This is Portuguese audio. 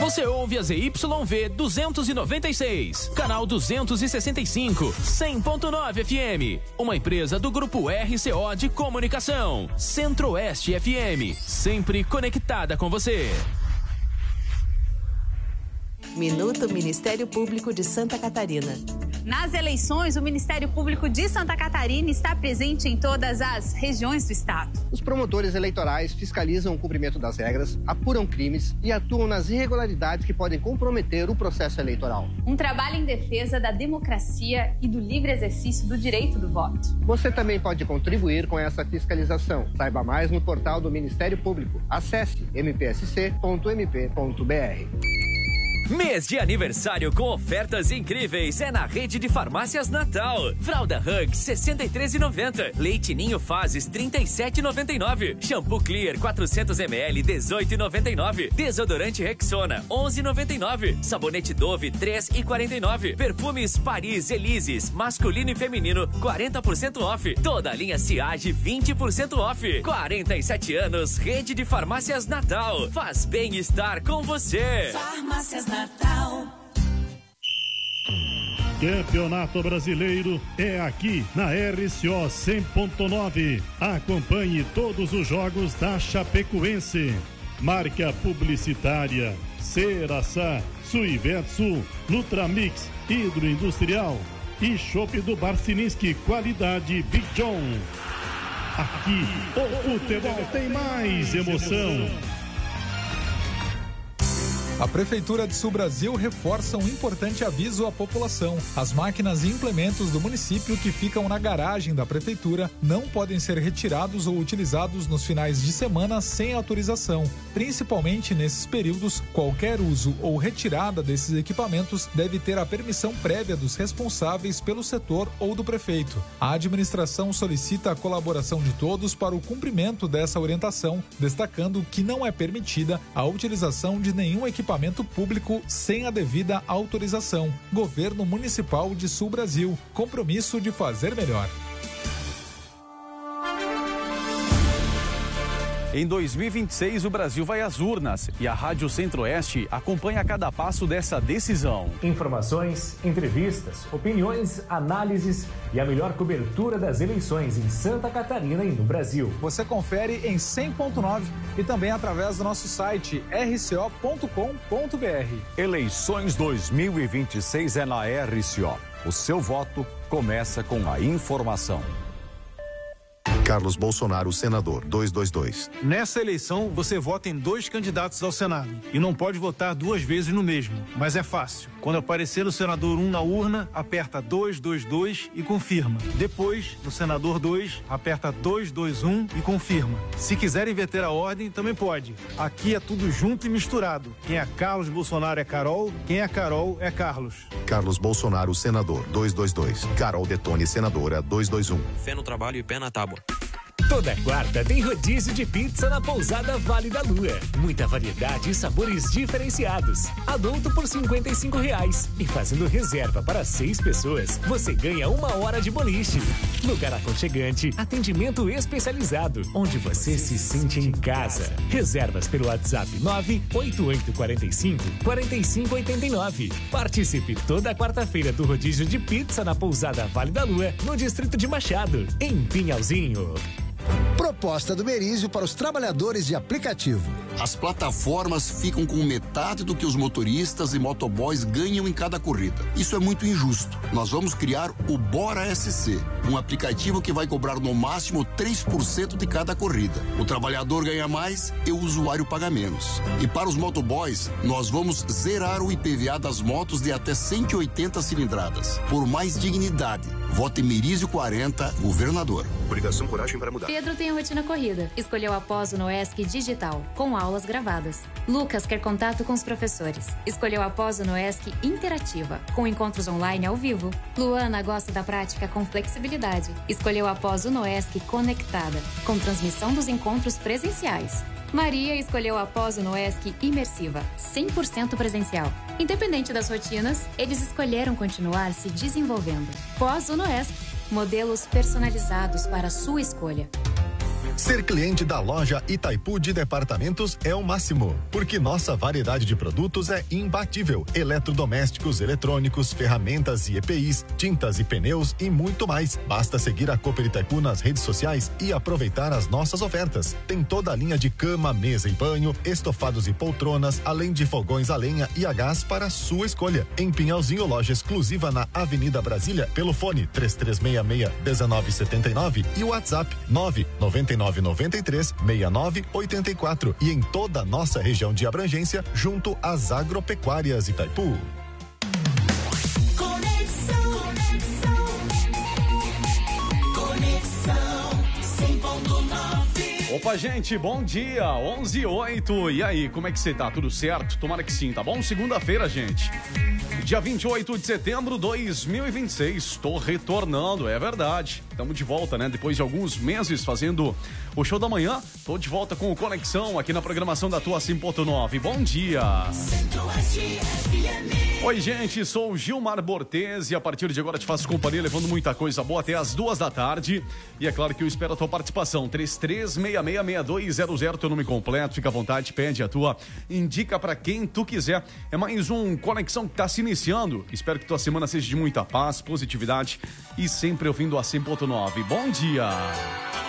Você ouve a ZYV 296, canal 265, 100.9 FM. Uma empresa do Grupo RCO de Comunicação. Centro-Oeste FM, sempre conectada com você. Minuto Ministério Público de Santa Catarina. Nas eleições, o Ministério Público de Santa Catarina está presente em todas as regiões do estado. Os promotores eleitorais fiscalizam o cumprimento das regras, apuram crimes e atuam nas irregularidades que podem comprometer o processo eleitoral. Um trabalho em defesa da democracia e do livre exercício do direito do voto. Você também pode contribuir com essa fiscalização. Saiba mais no portal do Ministério Público. Acesse mpsc.mp.br. Mês de aniversário com ofertas incríveis é na Rede de Farmácias Natal. Fralda Hug 63,90. Leite Ninho Fases 37,99. Shampoo Clear 400 ml 18,99. Desodorante Rexona 11,99. Sabonete Dove 3,49. Perfumes Paris Elises masculino e feminino 40% off. Toda a linha Ciage 20% off. 47 anos, Rede de Farmácias Natal. Faz bem estar com você. Farmácias Natal. Campeonato Brasileiro é aqui na RCO 100.9. Acompanhe todos os jogos da Chapecoense. Marca publicitária Ceraçá, Suivetsu, Nutramix, Hidroindustrial e Chopp do Barcininski, qualidade Big John. Aqui o futebol tem mais emoção. A Prefeitura de Sul Brasil reforça um importante aviso à população. As máquinas e implementos do município que ficam na garagem da Prefeitura não podem ser retirados ou utilizados nos finais de semana sem autorização. Principalmente nesses períodos, qualquer uso ou retirada desses equipamentos deve ter a permissão prévia dos responsáveis pelo setor ou do prefeito. A administração solicita a colaboração de todos para o cumprimento dessa orientação, destacando que não é permitida a utilização de nenhum equipamento público sem a devida autorização. Governo Municipal de Sul Brasil. Compromisso de fazer melhor. Em 2026, o Brasil vai às urnas e a Rádio Centro-Oeste acompanha cada passo dessa decisão. Informações, entrevistas, opiniões, análises e a melhor cobertura das eleições em Santa Catarina e no Brasil. Você confere em 100.9 e também através do nosso site rco.com.br. Eleições 2026 é na RCO. O seu voto começa com a informação. Carlos Bolsonaro, senador, 222. Nessa eleição, você vota em 2 candidatos ao Senado e não pode votar 2 vezes no mesmo, mas é fácil. Quando aparecer o senador 1 na urna, aperta 222 e confirma. Depois, no senador 2, aperta 221 e confirma. Se quiser inverter a ordem, também pode. Aqui é tudo junto e misturado. Quem é Carlos Bolsonaro é Carol, quem é Carol é Carlos. Carlos Bolsonaro, senador, 222. Carol Detone, senadora, 221. Fé no trabalho e pé na tábua. Toda quarta tem rodízio de pizza na Pousada Vale da Lua. Muita variedade e sabores diferenciados. Adulto por R$55. E fazendo reserva para 6 pessoas, você ganha 1 hora de boliche. Lugar aconchegante, atendimento especializado, onde você se sente em casa. Reservas pelo WhatsApp 98845-4589. Participe toda quarta-feira do rodízio de pizza na Pousada Vale da Lua, no distrito de Machado, em Pinhalzinho. Proposta do Merizio para os trabalhadores de aplicativo. As plataformas ficam com metade do que os motoristas e motoboys ganham em cada corrida. Isso é muito injusto. Nós vamos criar o Bora SC, um aplicativo que vai cobrar no máximo 3% de cada corrida. O trabalhador ganha mais e o usuário paga menos. E para os motoboys, nós vamos zerar o IPVA das motos de até 180 cilindradas. Por mais dignidade. Vote Merizio 40, governador. Coligação Coragem para Mudar. Pedro tem a rotina corrida. Escolheu a pós no ESC Digital, com aulas gravadas. Lucas quer contato com os professores. Escolheu a pós no ESC Interativa, com encontros online ao vivo. Luana gosta da prática com flexibilidade. Escolheu a pós no ESC Conectada, com transmissão dos encontros presenciais. Maria escolheu a pós no ESC Imersiva, 100% presencial. Independente das rotinas, eles escolheram continuar se desenvolvendo. Pós no ESC, modelos personalizados para a sua escolha. Ser cliente da loja Itaipu de Departamentos é o máximo, porque nossa variedade de produtos é imbatível. Eletrodomésticos, eletrônicos, ferramentas e EPIs, tintas e pneus e muito mais. Basta seguir a Cooper Itaipu nas redes sociais e aproveitar as nossas ofertas. Tem toda a linha de cama, mesa e banho, estofados e poltronas, além de fogões a lenha e a gás para sua escolha. Em Pinhalzinho, loja exclusiva na Avenida Brasília, pelo fone 3366-1979 e o WhatsApp 99993-6984 e em toda a nossa região de abrangência, junto às agropecuárias Itaipu. Conexão 100.9. Opa, gente, bom dia, 11:08. E aí, como é que você tá? Tudo certo? Tomara que sim, tá bom? Segunda-feira, gente. Dia 28 de setembro de 2026. Tô retornando, é verdade. Estamos de volta, né? Depois de alguns meses fazendo o show da manhã. Tô de volta com o Conexão aqui na programação da tua 100.9. Bom dia. Oi, gente, sou o Gilmar Bortez e a partir de agora te faço companhia levando muita coisa boa até as 2h. E é claro que eu espero a tua participação. 33666200, teu nome completo, fica à vontade, pede a tua, indica pra quem tu quiser. É mais um Conexão que tá se iniciando. Espero que tua semana seja de muita paz, positividade e sempre ouvindo a 100.9. Bom dia.